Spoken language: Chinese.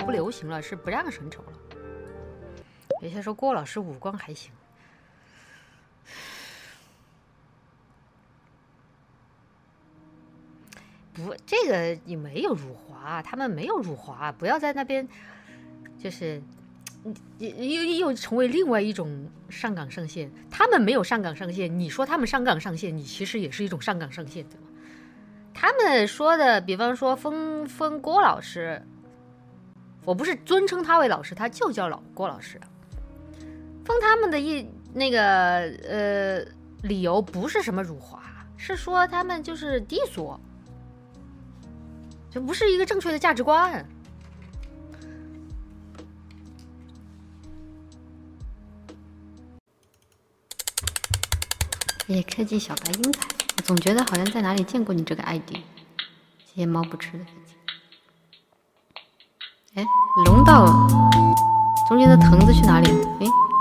不流行了，是不让伸丑了。有些说郭老师五官还行。不，这个你没有辱华，他们没有辱华，不要在那边，就是又成为另外一种上纲上线。他们没有上纲上线，你说他们上纲上线，你其实也是一种上纲上线，对吗？他们说的，比方说封郭老师，我不是尊称他为老师，他就叫郭老师。封他们的理由不是什么辱华，是说他们就是低俗。这不是一个正确的价值观。谢谢科技小白英彩，我总觉得好像在哪里见过你这个 ID。谢谢猫不吃的粉丝。哎，龙道中间的藤子去哪里了？哎。